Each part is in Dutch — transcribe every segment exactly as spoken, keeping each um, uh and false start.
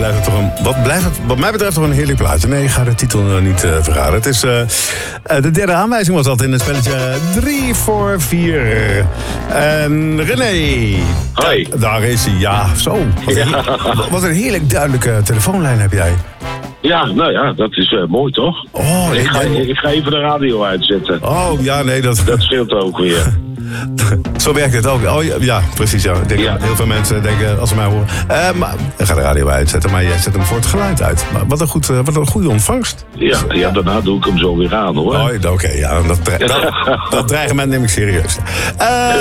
blijft het toch een, wat, blijft het, wat mij betreft toch een heerlijk plaatje. Nee, ik ga de titel uh, niet uh, verraden. Het is uh, uh, de derde aanwijzing was dat in het spelletje drie voor vier. En René. Hoi. Da- daar is hij, ja, zo. Wat een, Ja. wat een heerlijk duidelijke telefoonlijn heb jij. Ja, nou ja, dat is uh, mooi toch? Oh, ik, ga, ik, ik ga even de radio uitzetten. oh, ja, nee, dat... Dat scheelt ook weer. Zo werkt het ook. Oh, ja, ja, precies. Ja. Ik denk, Ja. Heel veel mensen denken, als ze mij horen... Uh, maar, ik ga de radio uitzetten, maar jij zet hem voor het geluid uit. Maar wat een, goed, uh, wat een goede ontvangst. Ja, ja, daarna doe ik hem zo weer aan hoor. Oh, oké, okay, ja, dat, dre- dat, dat dreigement neem ik serieus. Uh,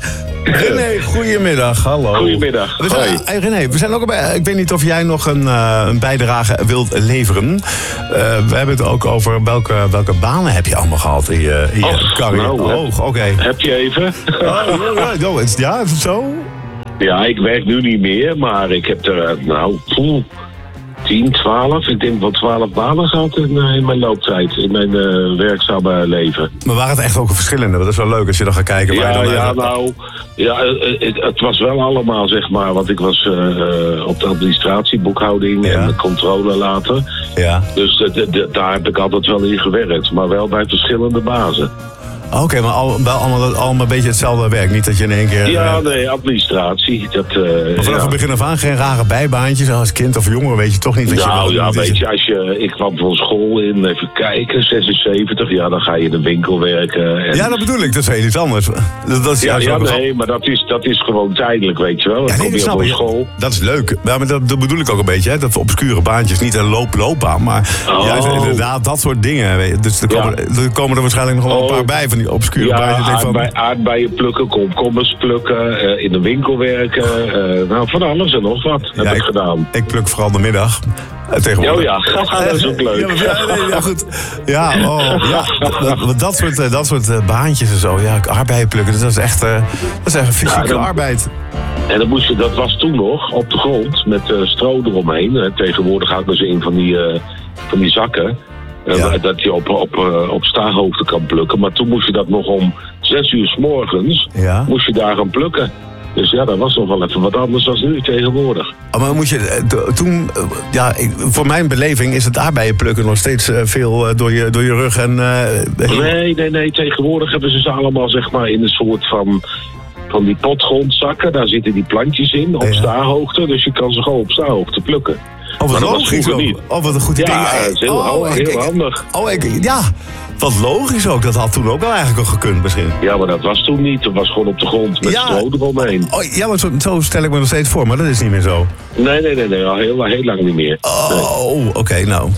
René, goedemiddag. Hallo. Goedemiddag. We zijn, Hoi. hey, René, we zijn ook bij, ik weet niet of jij nog een, uh, een bijdrage wilt leveren. Uh, we hebben het ook over welke, welke banen heb je allemaal gehad in je, in je Och, carrière. nou, Oh, oké. Okay. Heb je even? Oh, ja, ja, is, ja, is het zo? Ja, ik werk nu niet meer, maar ik heb er, uh, nou, poeh, tien, twaalf, ik denk wel twaalf banen gehad in, uh, in mijn looptijd, in mijn uh, werkzame leven. Maar waren het echt ook verschillende? Dat is wel leuk als je dan gaat kijken. Waar Ja, je dan ja, even... nou, ja, het, het was wel allemaal, zeg maar, want ik was uh, op de administratie, boekhouding Ja. en controle later. Ja. Dus de, de, de, daar heb ik altijd wel in gewerkt, maar wel bij verschillende bazen. Oké, okay, maar al, wel allemaal, allemaal een beetje hetzelfde werk. Niet dat je in één keer... Ja, uh, nee, administratie. Dat, uh, vanaf ja. het begin af aan geen rare bijbaantjes. Als kind of jongen weet je toch niet wat je Nou wel ja, doet. weet je, als je, ik kwam van school in, even kijken, zesenzeventig, ja, dan ga je in de winkel werken. En... Ja, dat bedoel ik, dat is heel iets anders. Dat, dat is Ja, juist ja wel- nee, maar dat is, dat is gewoon tijdelijk, weet je wel. Dan Ja, nee, kom dat je snap op ik. school. Dat is leuk. Ja, maar dat, dat bedoel ik ook een beetje. Hè? Dat obscure baantjes, niet een loop-loopbaan, maar Oh. juist inderdaad dat soort dingen. weet je. Dus er komen, Ja. er komen er waarschijnlijk nog wel een Oh. paar bij van die obscure Ja, baantjes. Ik denk van, aardbei, aardbeien plukken, komkommers plukken, uh, in de winkel werken. Uh, nou, van alles en nog wat heb ja, ik gedaan. Ik pluk vooral de middag. Uh, tegenwoordig. Oh ja, dat is ook leuk. Ja, maar, ja, nee, ja, goed. Ja, oh, ja. Dat, dat, dat soort, uh, dat soort uh, baantjes en zo. Ja, arbeid plukken, dat is echt, uh, dat is echt fysieke Ja, dan- arbeid. En dan moest je, dat was toen nog op de grond met uh, stro eromheen. Uh, tegenwoordig hadden ze een van die, uh, van die zakken. Uh, Ja. Dat je op, op, uh, op staarhoogte kan plukken. Maar toen moest je dat nog om zes uur 's morgens Ja. moest je daar gaan plukken. Dus ja, dat was nog wel even wat anders dan nu tegenwoordig. Oh, maar moet je uh, t- toen, uh, ja, ik, voor mijn beleving is het aardbeien plukken nog steeds uh, veel uh, door, je, door je rug en. Uh, Nee, nee, nee. Tegenwoordig hebben ze ze allemaal zeg maar in een soort van, van die potgrondzakken. Daar zitten die plantjes in op Ja. staarhoogte. Dus je kan ze gewoon op staarhoogte plukken. Oh, wat Maar dat was logisch vroeger ook. niet. Oh, wat een goed idee. Ja, dat is heel, oh, heel ik- ik- handig. Oh, ik, ja, wat logisch ook. Dat had toen ook wel eigenlijk al gekund misschien. Ja, maar dat was toen niet. Dat was gewoon op de grond met Ja. stro eromheen. Oh, ja, maar zo, zo stel ik me nog steeds voor, maar dat is niet meer zo. Nee, nee, nee, nee, al heel, heel lang niet meer. Oh, oké, okay, nou.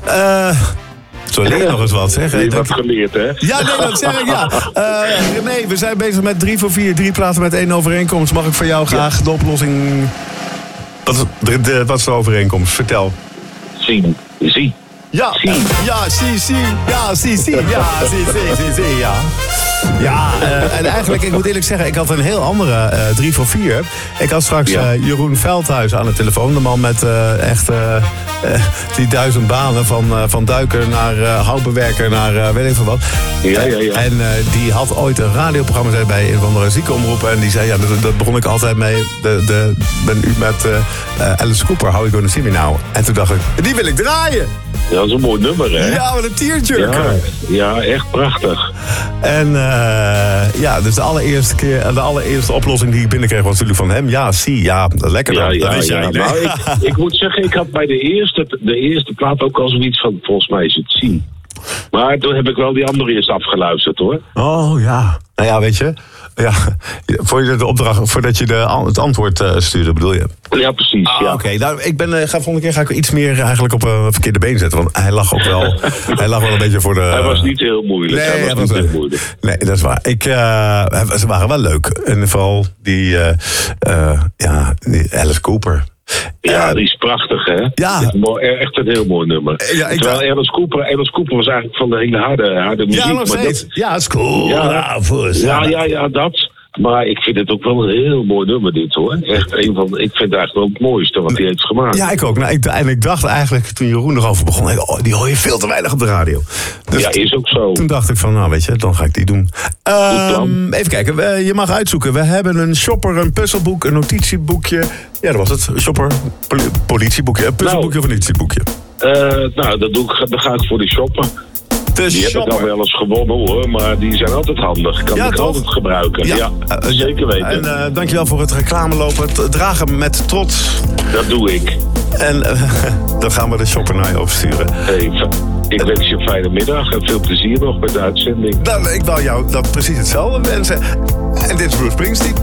Eh zo leer je nog eens wat, zeg. Je hebt Dank wat je. geleerd, hè? Ja, nee, dat zeg ik, ja. Uh, René, we zijn bezig met drie voor vier, drie platen met één overeenkomst. Mag ik van jou graag de oplossing... Wat is de, de, wat is de overeenkomst? Vertel. Zien. Zie. Ja, Zie. ja, zie, zie. Ja, zie, zie. Ja, zie, zie, zie, zie, ja. Ja, uh, en eigenlijk, ik moet eerlijk zeggen, ik had een heel andere uh, drie voor vier. Ik had straks Ja. uh, Jeroen Veldhuis aan de telefoon. De man met uh, echt uh, uh, die duizend banen van, uh, van duiker naar uh, houtbewerker naar uh, weet ik veel wat. Ja, ja, ja. En uh, die had ooit een radioprogramma zei bij een van de ziekenomroepen. En die zei, ja, dat, dat begon ik altijd mee. De, de, ben u met uh, uh, Alice Cooper, How You Gonna See Me Now. En toen dacht ik, die wil ik draaien. Ja, dat is een mooi nummer, hè? Ja, wat een tearjerker. Ja, ja, echt prachtig. En uh, ja, dus de allereerste keer, de allereerste oplossing die ik binnenkreeg was natuurlijk van hem. Ja, zie, ja, lekker dan. Ja, dat ja, wist ja. jij, nee? Nou, ik, ik moet zeggen, ik had bij de eerste, de eerste plaat ook al zoiets van, volgens mij is het zien. Maar toen heb ik wel die andere eerst afgeluisterd, hoor. Oh ja. Nou ja, weet je. Ja, voor je de opdracht, voordat je de, het antwoord uh, stuurde, bedoel je? Ja, precies, Ah, ja. Oké, okay. Nou, ik ben, uh, ga volgende keer ga ik iets meer eigenlijk op een uh, verkeerde been zetten. Want hij lag ook wel, hij lag wel een beetje voor de... Hij was niet heel moeilijk. Nee, hij was hij niet was, heel moeilijk. Nee, dat is waar. Ik, uh, ze waren wel leuk. En vooral die, uh, uh, ja, die Alice Cooper. Ja, Uh, die is prachtig, hè? Ja. Het is mooi, echt een heel mooi nummer. Ja, ik Terwijl dacht- Alice Cooper, Alice Cooper was eigenlijk van de hele harde, harde muziek. Ja, nog maar steeds. dat- Ja, het is cool. Ja. Ja, voor- ja, ja, ja, dat. Maar ik vind het ook wel een heel mooi nummer dit hoor. Echt een van, ik vind het eigenlijk wel het mooiste wat hij heeft gemaakt. Ja, ik ook. Nou, ik, en ik dacht eigenlijk, toen Jeroen erover begon, ik, oh, die hoor je veel te weinig op de radio. Dus ja, is ook zo. Toen dacht ik van, nou weet je, dan ga ik die doen. Um, even kijken, we, je mag uitzoeken. We hebben een shopper, een puzzelboek, een notitieboekje. Ja, dat was het. Shopper, poli- politieboekje, een puzzelboekje nou, of een notitieboekje. Uh, nou, dat doe ik, dan ga ik voor die shopper. De die shopper. heb ik al wel eens gewonnen hoor, maar die zijn altijd handig. Kan ja, ik toch? altijd gebruiken. Ja, ja uh, zeker weten. En uh, dankjewel voor het reclame lopen. Het dragen met trots. Dat doe ik. En uh, dan gaan we de shopper naar je opsturen. Hey, ik wens je een fijne middag en veel plezier nog met de uitzending. Nou, ik wou jou dat precies hetzelfde wensen. En dit is Bruce Springsteen.